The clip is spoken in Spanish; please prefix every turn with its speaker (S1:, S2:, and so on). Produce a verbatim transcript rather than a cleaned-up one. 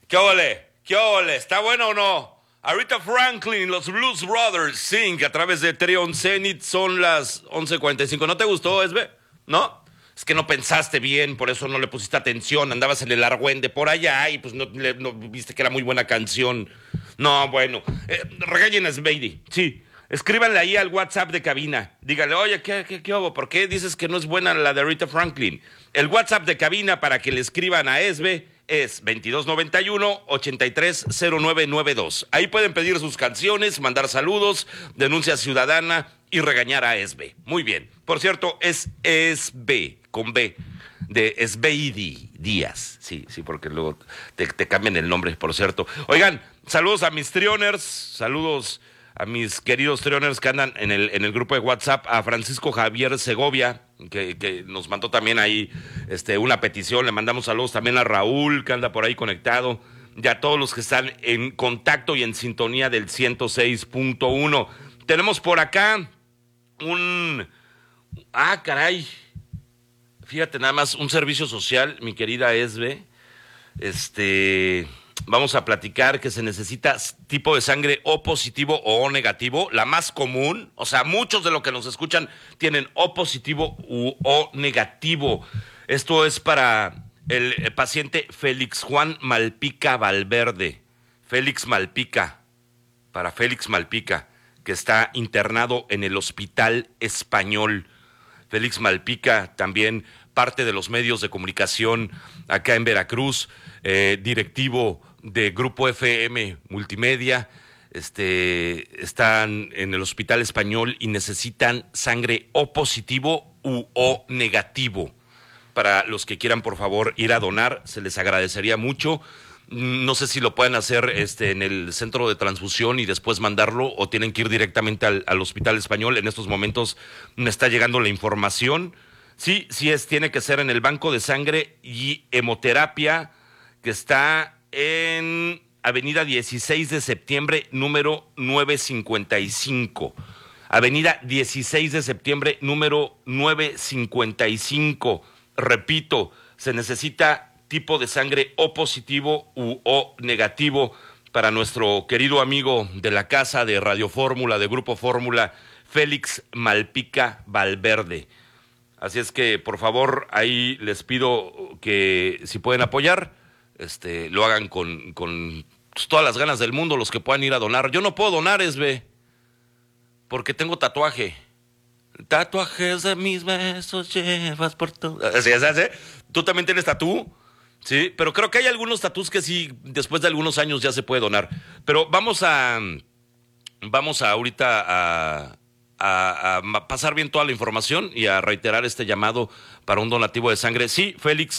S1: ¿Qué ole? ¿Qué ole? ¿Está bueno o no? Aretha Franklin, los Blues Brothers, Sing a través de Trion Zenith, son las once cuarenta y cinco. ¿No te gustó, Esbe? ¿No? Es que no pensaste bien, por eso no le pusiste atención, andabas en el argüende por allá y pues no, le- no viste que era muy buena canción. No, bueno, eh, regañen a Sbeidi, sí. Escríbanle ahí al WhatsApp de cabina. Dígale, oye, ¿qué, qué, qué hubo? ¿Por qué dices que no es buena la de Aretha Franklin? El WhatsApp de cabina para que le escriban a Esbe es veintidós noventa y uno, ochenta y tres cero nueve noventa y dos. Ahí pueden pedir sus canciones, mandar saludos, denuncia ciudadana y regañar a Esbe. Muy bien. Por cierto, es Esbe, con B, de Esbeidi Díaz. Sí, sí, porque luego te, te cambian el nombre, por cierto. Oigan, saludos a mis trioners, saludos a mis queridos trioners que andan en el, en el grupo de WhatsApp, a Francisco Javier Segovia, que, que nos mandó también ahí este, una petición. Le mandamos saludos también a Raúl, que anda por ahí conectado, y a todos los que están en contacto y en sintonía del ciento seis punto uno. Tenemos por acá un... Ah, caray. Fíjate nada más, un servicio social, mi querida Esbe. Este... Vamos a platicar que se necesita tipo de sangre O positivo o O negativo, la más común. O sea, muchos de los que nos escuchan tienen O positivo u O negativo. Esto es para el, el paciente Félix Juan Malpica Valverde. Félix Malpica, para Félix Malpica, que está internado en el Hospital Español. Félix Malpica, también parte de los medios de comunicación acá en Veracruz, eh, directivo de Grupo F M Multimedia, este, están en el Hospital Español y necesitan sangre O positivo u O negativo. Para los que quieran, por favor, ir a donar, se les agradecería mucho. No sé si lo pueden hacer este, en el centro de transfusión y después mandarlo, o tienen que ir directamente al, al Hospital Español. En estos momentos me está llegando la información. Sí, sí es, tiene que ser en el Banco de Sangre y Hemoterapia, que está en Avenida dieciséis de septiembre, número novecientos cincuenta y cinco. Avenida dieciséis de septiembre, número novecientos cincuenta y cinco. Repito, se necesita tipo de sangre O positivo u O negativo para nuestro querido amigo de la casa de Radio Fórmula, de Grupo Fórmula, Félix Malpica Valverde. Así es que, por favor, ahí les pido que si pueden apoyar, este, lo hagan con, con pues, todas las ganas del mundo, los que puedan ir a donar. Yo no puedo donar, Esbe, porque tengo tatuaje. Tatuajes de mis besos llevas por todo. Así es, así. ¿Tú también tienes tatú? Sí, pero creo que hay algunos tatús que sí, después de algunos años ya se puede donar. Pero vamos a, vamos a ahorita a, a, a pasar bien toda la información y a reiterar este llamado para un donativo de sangre. Sí, Félix